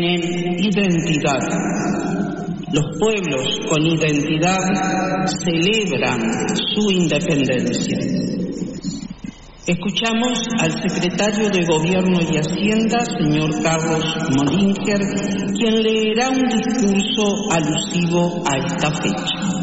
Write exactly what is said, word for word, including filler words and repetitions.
tienen identidad. Los pueblos con identidad celebran su independencia. Escuchamos al secretario de Gobierno y Hacienda, señor Carlos Mollinger, quien leerá un discurso alusivo a esta fecha.